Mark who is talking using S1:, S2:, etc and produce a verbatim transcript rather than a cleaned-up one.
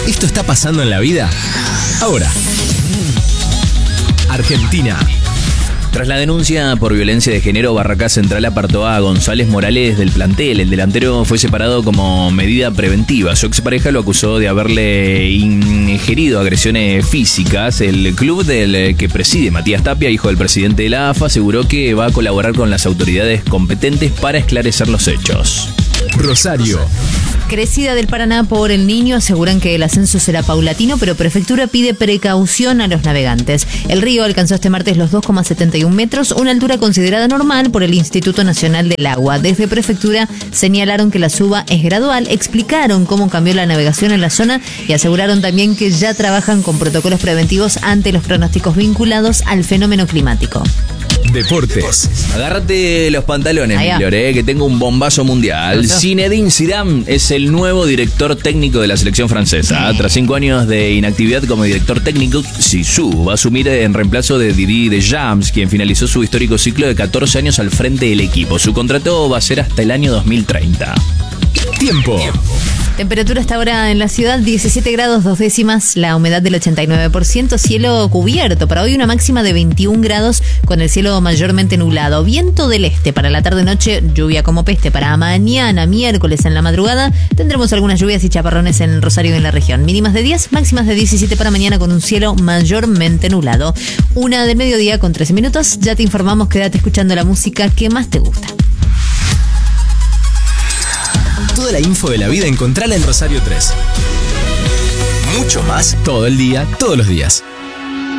S1: ¿Esto está pasando en la vida? Ahora. Argentina.
S2: Tras la denuncia por violencia de género, Barracás Central apartó a González Morales del plantel. El delantero fue separado como medida preventiva. Su expareja lo acusó de haberle ingerido agresiones físicas. El club del que preside Matías Tapia, hijo del presidente de la A F A, aseguró que va a colaborar con las autoridades competentes para esclarecer los hechos.
S1: Rosario.
S3: Crecida del Paraná por el Niño aseguran que el ascenso será paulatino, pero Prefectura pide precaución a los navegantes. El río alcanzó este martes los dos coma setenta y uno metros, una altura considerada normal por el Instituto Nacional del Agua. Desde Prefectura señalaron que la suba es gradual, explicaron cómo cambió la navegación en la zona y aseguraron también que ya trabajan con protocolos preventivos ante los pronósticos vinculados al fenómeno climático.
S1: Deportes.
S2: Agárrate los pantalones, Millor, eh, que tengo un bombazo mundial. Zinedine Zidane es el nuevo director técnico de la selección francesa. Tras cinco años de inactividad como director técnico, Zizou va a asumir en reemplazo de Didier Deschamps, quien finalizó su histórico ciclo de catorce años al frente del equipo. Su contrato va a ser hasta el año dos mil treinta.
S1: Tiempo.
S3: Temperatura hasta ahora en la ciudad, diecisiete grados dos décimas, la humedad del ochenta y nueve por ciento, cielo cubierto. Para hoy una máxima de veintiún grados con el cielo mayormente nublado. Viento del este para la tarde-noche, lluvia como peste. Para mañana, miércoles en la madrugada, tendremos algunas lluvias y chaparrones en Rosario y en la región. Mínimas de diez, máximas de diecisiete para mañana con un cielo mayormente nublado. Una del mediodía con trece minutos, ya te informamos, quédate escuchando la música que más te gusta.
S1: Toda la info de la vida encontrala en Rosario tres. Mucho más todo el día, todos los días.